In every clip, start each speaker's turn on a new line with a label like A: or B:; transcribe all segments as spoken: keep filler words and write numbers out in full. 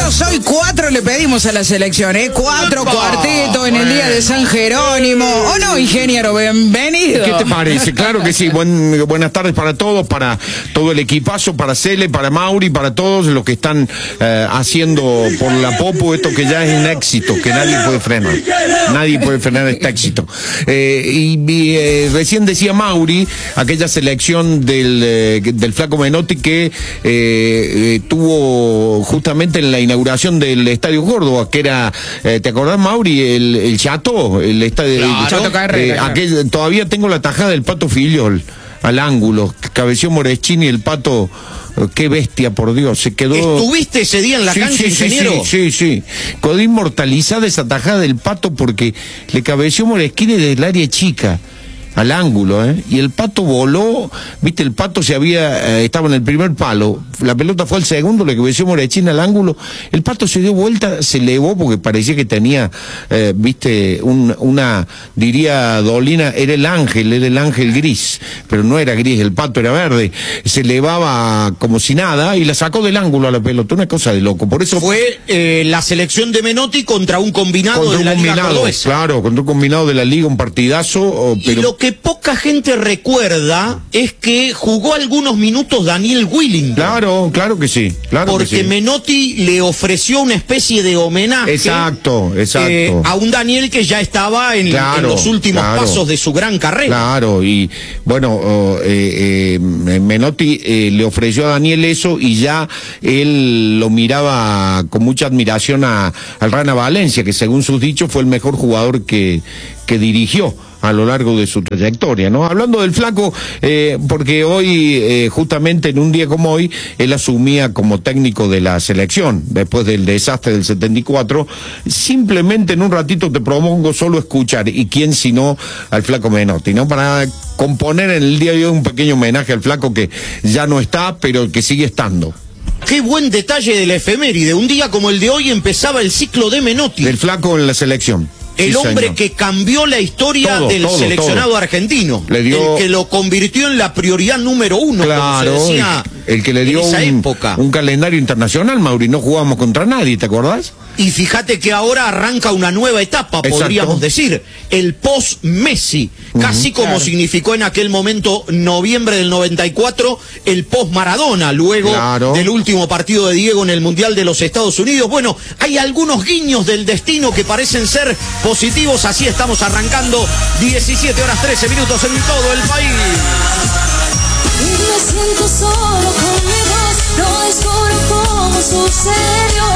A: menos hoy cuatro le pedimos a la selección, ¿eh? Cuatro cuartetos en el día de San Jerónimo. ¿O no, ingeniero? Bienvenido.
B: ¿Qué te parece? Claro que sí. Buen, buenas tardes para todos, para todo el equipazo, para Cele, para Mauri, para todos los que están eh, haciendo por la Popo esto que ya es un éxito, que nadie puede frenar. Nadie puede frenar este éxito. Eh, y y eh, recién decía Mauri, aquella selección del, eh, del Flaco Menotti que eh, eh, tuvo justamente en la inauguración del Estadio Córdoba, que era, eh, ¿te acordás, Mauri? El, el Chato, el estadio,
A: claro, el Chato Carrera,
B: eh, aquel, todavía tengo la tajada del Pato Filiol al ángulo, cabeció Moreschini, el Pato, qué bestia, por Dios, se quedó.
C: ¿Estuviste ese día en la
B: sí,
C: cancha,
B: sí,
C: ingeniero?
B: Sí, sí, sí, quedó inmortalizada esa tajada del Pato porque le cabeció Moreschini del área chica al ángulo, ¿eh? Y el Pato voló, viste, el Pato se había, eh, estaba en el primer palo, la pelota fue al segundo, le cabeció Moreschini al ángulo, el Pato se dio vuelta, se elevó porque parecía que tenía, eh, viste, un, una, diría Dolina, era el ángel, era el ángel gris, pero no era gris, el Pato era verde, se elevaba como si nada y la sacó del ángulo a la pelota, una cosa de loco, por eso...
C: Fue eh, la selección de Menotti contra un combinado
B: contra
C: de
B: un
C: la Liga
B: combinado,
C: Cordobesa.
B: claro, contra un combinado de la Liga, un partidazo, oh, pero...
C: Y lo que poca gente recuerda es que jugó algunos minutos Daniel Willington.
B: Claro, claro que sí, claro
C: porque
B: que sí.
C: Menotti le ofreció una especie de homenaje.
B: Exacto, exacto.
C: Eh, a un Daniel que ya estaba en,
B: claro,
C: en los últimos
B: claro.
C: pasos de su gran carrera.
B: Claro, y bueno, oh, eh, eh, Menotti eh, le ofreció a Daniel eso y ya él lo miraba con mucha admiración a, al Rana Valencia, que según sus dichos fue el mejor jugador que, que dirigió a lo largo de su trayectoria, ¿no? Hablando del Flaco, eh, porque hoy, eh, justamente en un día como hoy, él asumía como técnico de la selección, después del desastre del setenta y cuatro, simplemente en un ratito te propongo solo escuchar, y quién sino al Flaco Menotti, ¿no? Para componer en el día de hoy un pequeño homenaje al Flaco que ya no está, pero que sigue estando.
C: Qué buen detalle de la efeméride, un día como el de hoy empezaba el ciclo de Menotti.
B: Del Flaco en la selección.
C: El
B: sí,
C: hombre
B: señor.
C: que cambió la historia
B: todo,
C: del
B: todo,
C: seleccionado
B: todo.
C: argentino.
B: Le dio...
C: El que lo convirtió en la prioridad número uno,
B: claro,
C: como se decía
B: el, el que le dio
C: en esa
B: un,
C: época.
B: un calendario internacional, Mauri, no jugábamos contra nadie, ¿te acordás?
C: Y fíjate que ahora arranca una nueva etapa,
B: Exacto.
C: podríamos decir, el post-Messi, uh-huh, casi como
A: claro.
C: significó en aquel momento, noviembre del noventa y cuatro, el post-Maradona, luego
B: claro.
C: del último partido de Diego en el Mundial de los Estados Unidos. Bueno, hay algunos guiños del destino que parecen ser positivos, así estamos arrancando, diecisiete horas trece minutos en todo el país.
D: Me siento solo con mi voz, no descubro cómo sucedió.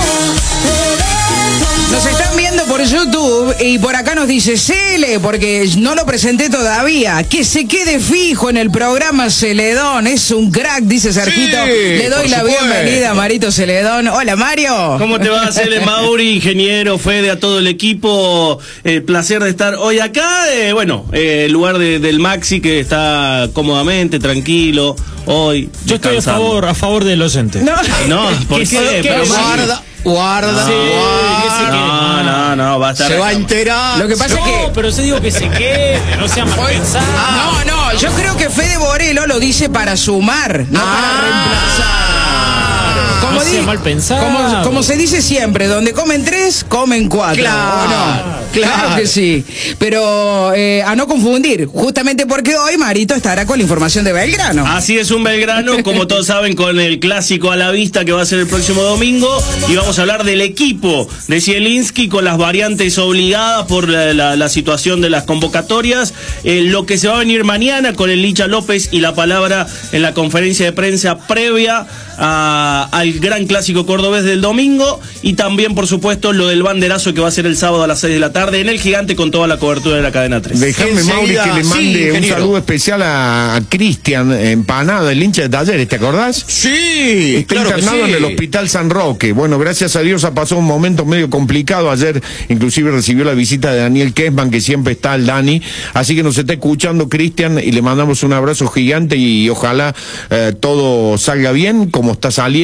A: Nos están viendo por YouTube y por acá nos dice Cele, porque no lo presenté todavía, que se quede fijo en el programa Celedón, es un crack, dice Sergito.
B: Sí,
A: Le doy la
B: supuesto.
A: bienvenida a Marito Celedón. Hola, Mario.
E: ¿Cómo te va, Cele, Mauri, ingeniero, Fede, a todo el equipo? El placer de estar hoy acá, eh, bueno, eh, el lugar de, del Maxi, que está cómodamente, tranquilo, hoy.
F: Yo estoy a favor, a favor del oyente.
A: No,
E: No, ¿por
F: Que
E: qué?
F: se- que
E: Pero
F: se-
E: Maxi-
C: Guarda, guarda,
F: Sí,
C: guarda.
F: que se quede.
E: No, no, no, va a estar
C: Se va a
E: acá.
C: enterar.
A: lo que pasa
F: No,
A: es que...
F: pero yo digo que se quede, no sea mal pensado.
A: No, no, yo creo que Fede Borelo lo dice para sumar, no para reemplazar. Como,
F: No sea
A: di-
F: mal pensado.
A: como, como se dice siempre, donde comen tres, comen cuatro.
C: Claro,
A: ¿o no?
C: claro.
A: Claro que sí. Pero eh, a no confundir, justamente porque hoy Marito estará con la información de Belgrano.
E: Así es, un Belgrano, como todos saben, con el clásico a la vista que va a ser el próximo domingo, y vamos a hablar del equipo de Zielinski con las variantes obligadas por la, la, la situación de las convocatorias, eh, lo que se va a venir mañana con el Licha López y la palabra en la conferencia de prensa previa a, al gran clásico cordobés del domingo, y también, por supuesto, lo del banderazo que va a ser el sábado a las seis de la tarde en el Gigante con toda la cobertura de la cadena tres.
B: Dejame, Mauri,
C: Enseguida,
B: que le
C: sí,
B: mande un
C: ingeniero.
B: saludo especial a, a Cristian Empanada, el hincha de Talleres, ¿te acordás?
C: Sí,
B: Está
C: claro que
B: internado
C: sí.
B: en el Hospital San Roque. Bueno, gracias a Dios ha pasado un momento medio complicado. Ayer inclusive recibió la visita de Daniel Kessman, que siempre está el Dani. Así que nos está escuchando Cristian y le mandamos un abrazo gigante y ojalá eh, todo salga bien como está saliendo y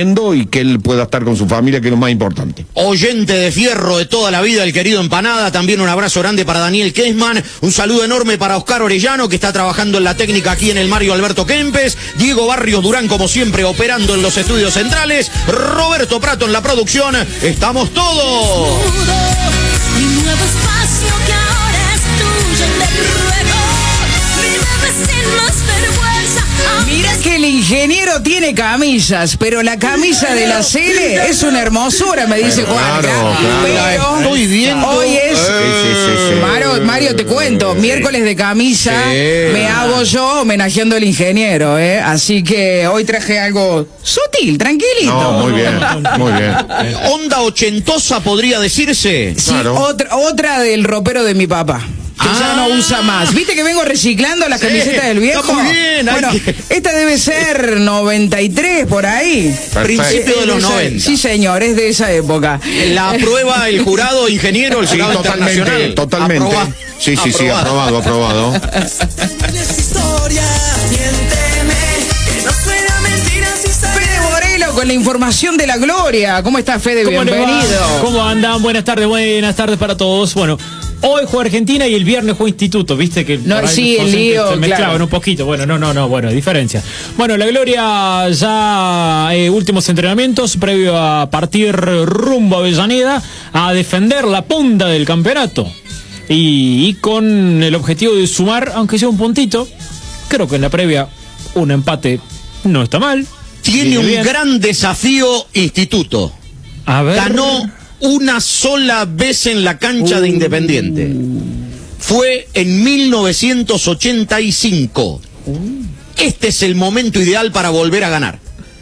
B: que él pueda estar con su familia, que es lo más importante.
C: Oyente de fierro de toda la vida, el querido Empanada. También un abrazo grande para Daniel Kessman. Un saludo enorme para Oscar Orellano, que está trabajando en la técnica aquí en el Mario Alberto Kempes. Diego Barrios Durán, como siempre, operando en los estudios centrales. Roberto Prato en la producción. Estamos todos.
D: Mi nuevo espacio que ahora es tuyo, te ruego, víveme sin más vergüenza.
A: Mira que el ingeniero tiene camisas, pero la camisa de la Cele es una hermosura, me dice Juan.
B: Claro, claro.
A: Pero
C: Estoy viendo.
A: hoy es...
B: Sí, sí, sí, sí.
A: Mario, Mario, te cuento, miércoles de camisa
B: Sí.
A: me hago yo homenajeando al ingeniero, ¿eh? Así que hoy traje algo sutil, tranquilito.
B: No, muy bien, muy bien.
C: Onda ochentosa, podría decirse.
A: Sí,
B: Claro.
A: otra, otra del ropero de mi papá. Que ya no usa más. ¿Viste que vengo reciclando las
C: Sí,
A: camisetas del viejo?
C: está muy bien, hay
A: Bueno,
C: que-
A: esta debe ser noventa y tres por ahí.
C: Principio de los
A: Es esa-
C: noventa.
A: Sí, señor, es de esa época.
C: La aprueba el jurado ingeniero, el
B: Sí,
C: jurado
B: totalmente,
C: internacional.
B: totalmente.
C: Aproba-
B: Sí, sí, sí, aprobado, aprobado.
A: Fede Borelo con la información de la gloria. ¿Cómo está, Fede?
F: ¿Cómo le va?
A: Bienvenido.
F: ¿Cómo andan? Buenas tardes, buenas tardes para todos. Bueno, hoy juega Argentina y el viernes juega Instituto, viste que
A: No,
F: por ahí
A: sí,
F: los
A: el lío,
F: se mezclaban
A: claro.
F: un poquito. Bueno, no, no, no, bueno, diferencia. Bueno, la Gloria ya eh, últimos entrenamientos previo a partir rumbo a Avellaneda a defender la punta del campeonato. Y, y con el objetivo de sumar, aunque sea un puntito, creo que en la previa un empate no está mal.
C: Tiene
F: Viene
C: un
F: bien.
C: gran desafío Instituto.
F: A ver.
C: Ganó una sola vez en la cancha de Independiente. Fue en mil novecientos ochenta y cinco. Este es el momento ideal para volver a ganar.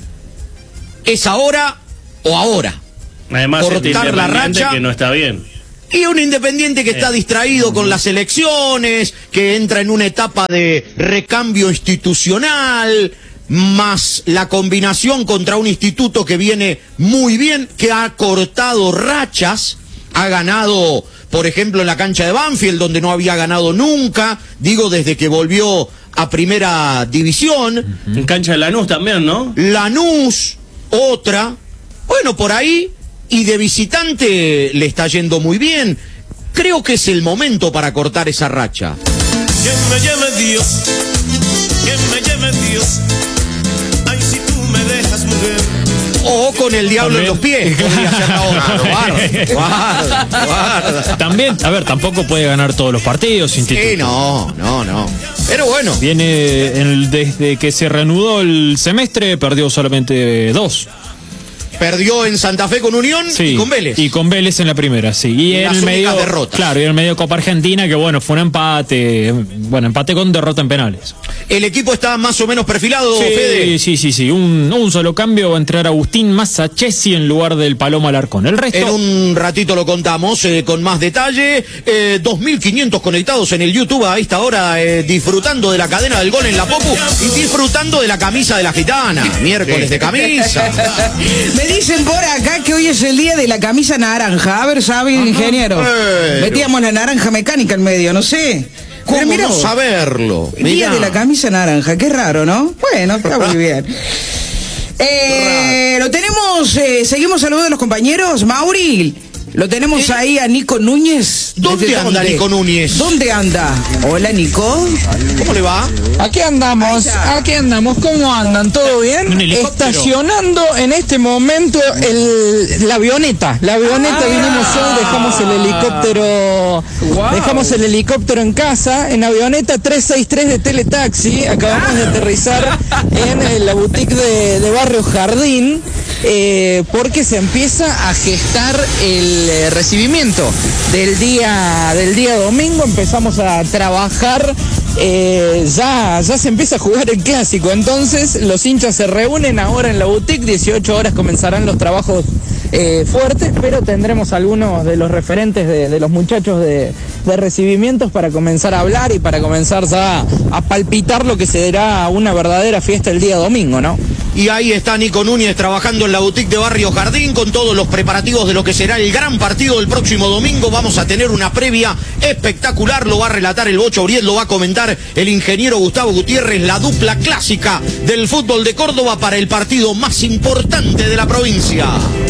C: ¿Es ahora o ahora?
E: Además, este
C: Cortar la
E: Independiente
C: racha.
E: que no está bien.
C: Y un Independiente que está distraído con las elecciones, que entra en una etapa de recambio institucional, más la combinación contra un Instituto que viene muy bien, que ha cortado rachas, ha ganado, por ejemplo, en la cancha de Banfield, donde no había ganado nunca, digo, desde que volvió a Primera División.
E: En cancha de Lanús también, ¿no?
C: Lanús, otra. Bueno, por ahí, y de visitante le está yendo muy bien. Creo que es el momento para cortar esa racha.
G: Que me lleve Dios, que me lleve Dios. Ay, si tú me dejas, mujer.
C: O con el diablo en los pies, podría ser la otra.
F: También.
C: Guarda, guarda, guarda.
F: También, a ver, tampoco puede ganar todos los partidos. Instituto.
C: Sí, no, no, no. Pero bueno,
F: Viene el- desde que se reanudó el semestre, perdió solamente dos.
C: perdió en Santa Fe con Unión
F: Sí,
C: y con Vélez.
F: Y con Vélez en la primera, sí. Y en
C: Las
F: el
C: únicas
F: medio.
C: derrotas.
F: Claro, y en el medio Copa Argentina, que bueno, fue un empate. Bueno, empate con derrota en penales.
C: El equipo está más o menos perfilado, Fede.
F: Sí, sí, sí, sí. Un, un solo cambio, va a entrar Agustín Massachesi en lugar del Paloma Alarcón. El resto.
C: En un ratito lo contamos eh, con más detalle. Eh, dos mil quinientos conectados en el YouTube a esta hora, eh, disfrutando de la cadena del gol en la Popu y disfrutando de la camisa de la gitana. Miércoles de camisa.
A: Me dicen por acá que hoy es el día de la camisa naranja. A ver, ¿sabe, ingeniero?
C: Pero-
A: Metíamos la naranja mecánica en medio, no sé.
C: ¿Cómo
A: Pero mira
C: no
A: vos,
C: saberlo?
A: el día
C: Mirá.
A: de la camisa naranja, qué raro, ¿no? Bueno, está muy bien. Eh, lo tenemos, eh, seguimos saludando a los compañeros. Mauri, lo tenemos ahí a Nico Núñez.
C: ¿Dónde
A: ¿Desde
C: anda Nico Núñez?
A: ¿Dónde anda? Hola, Nico.
C: ¿Cómo le va?
H: Aquí andamos,
A: Ahí está.
H: aquí andamos, ¿cómo andan? ¿Todo bien?
F: Un helicóptero.
H: Estacionando en este momento el, la avioneta. La avioneta
A: Ah.
H: vinimos hoy, dejamos el helicóptero,
A: Wow.
H: dejamos el helicóptero en casa, en avioneta trescientos sesenta y tres de Teletaxi. Acabamos de aterrizar en eh, la boutique de, de Barrio Jardín. eh, porque se empieza a gestar el eh, recibimiento del día del día domingo. Empezamos a trabajar, eh, ya ya se empieza a jugar el clásico, entonces los hinchas se reúnen ahora en la boutique. Dieciocho horas comenzarán los trabajos eh, fuertes, pero tendremos algunos de los referentes de, de los muchachos de, de recibimientos para comenzar a hablar y para comenzar ya a palpitar lo que será una verdadera fiesta el día domingo, ¿no?
C: y ahí está Nico Núñez trabajando en la boutique de Barrio Jardín con todos los preparativos de lo que será el gran partido del próximo domingo. Vamos a tener una previa espectacular, lo va a relatar el Bocho Uriel, lo va a comentar el ingeniero Gustavo Gutiérrez, la dupla clásica del fútbol de Córdoba para el partido más importante de la provincia.